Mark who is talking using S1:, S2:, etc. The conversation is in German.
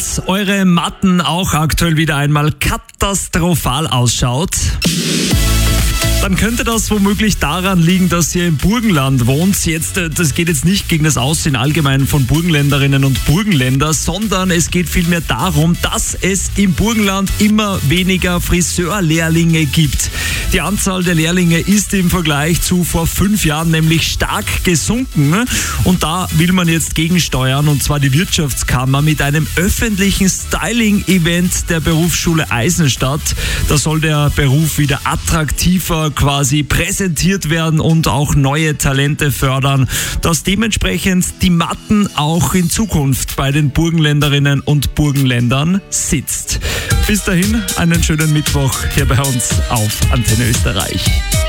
S1: Falls eure Matten auch aktuell wieder einmal katastrophal ausschaut, dann könnte das womöglich daran liegen, dass ihr im Burgenland wohnt. Das geht jetzt nicht gegen das Aussehen allgemein von Burgenländerinnen und Burgenländer, sondern es geht vielmehr darum, dass es im Burgenland immer weniger Friseurlehrlinge gibt. Die Anzahl der Lehrlinge ist im Vergleich zu vor 5 Jahren nämlich stark gesunken. Und da will man jetzt gegensteuern, und zwar die Wirtschaftskammer mit einem öffentlichen Styling-Event der Berufsschule Eisenstadt. Da soll der Beruf wieder attraktiver quasi präsentiert werden und auch neue Talente fördern, dass dementsprechend die Matten auch in Zukunft bei den Burgenländerinnen und Burgenländern sitzt. Bis dahin einen schönen Mittwoch hier bei uns auf Antenne Österreich.